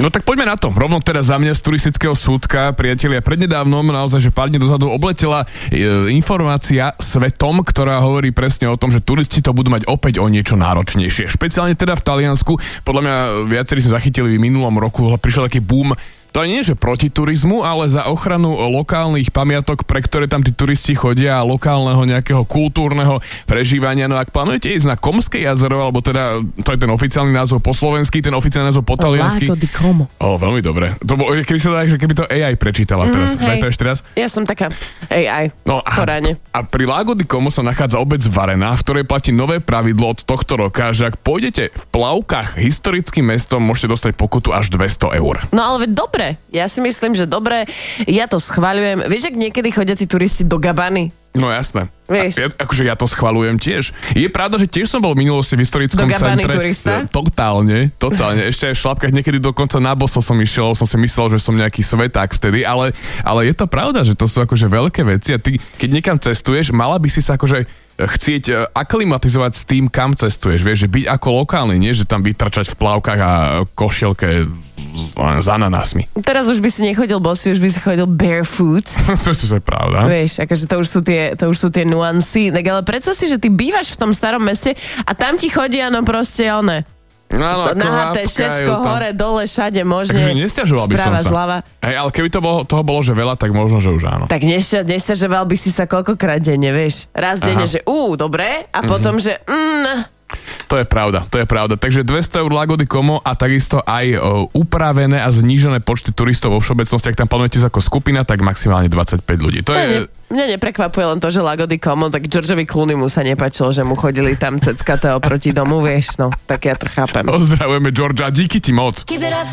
No tak poďme na to. Rovno teraz za mňa z turistického súdka, priatelia, prednedávnom, naozaj, že pár dní dozadu obletela informácia svetom, ktorá hovorí presne o tom, že turisti to budú mať opäť o niečo náročnejšie. Špeciálne teda v Taliansku. Podľa mňa viacerí sme zachytili v minulom roku, prišiel taký boom. To nie je, že proti turizmu, ale za ochranu lokálnych pamiatok, pre ktoré tam tí turisti chodia a lokálneho nejakého kultúrneho prežívania. No ak plánujete ísť na Komské jazero, alebo teda, to je ten oficiálny názov po slovensky, ten oficiálny názov po taliansky. Lago di Como. Veľmi dobre. To bolo, keby sa dá, že keby to AI prečítala teraz. Daj to ešte raz. Ja som taká AI. No a pri Lago di Como sa nachádza obec Varena, v ktorej platí nové pravidlo od tohto roka, že ak pôjdete v plavkách historickým mestom, môžete dostať pokutu až 200 eur. No ale veď dobre. Ja si myslím, že dobre. Ja to schvaľujem. Vieš, ak niekedy chodia tí turisti do Gabany? No jasné. Vieš. Akože ja to schvaľujem tiež. Je pravda, že tiež som bol v minulosti v historickom do Gabany centre. Turista? Totálne. Ešte aj v šlapkách niekedy dokonca na boso som išiel, som si myslel, že som nejaký sveták vtedy, ale je to pravda, že to sú akože veľké veci a ty, keď niekam cestuješ, mala by si sa akože chcieť aklimatizovať s tým, kam cestuješ. Vieš, že byť ako lokálny, nie že tam vytračať v plavkách a košielke s ananásmi. Teraz už by si nechodil bosý, už by si chodil barefoot. To je pravda. Vieš, akože to už sú tie nuancy. Tak ale predstav si, že ty bývaš v tom starom meste a tam ti chodia proste naháte všetko hore, dole, všade možne. Takže nesťažoval by som sa. Zľava. Hej, ale keby toho bolo, že veľa, tak možno, že už áno. Tak nesťažoval by si sa koľkokrát denne, vieš. Raz denne, že dobre, a potom, že To je pravda. Takže 200 eur Lago di Como a takisto aj upravené a znížené počty turistov vo všeobecnosti. Ak tam plánujete ako skupina, tak maximálne 25 ľudí. Mňa neprekvapuje len to, že Lago di Como, tak Georgeovi Clooneymu sa nepáčilo, že mu chodili tam ceckaté oproti domu, vieš, no, tak ja to chápem. Pozdravujeme Georgia, díky ti moc.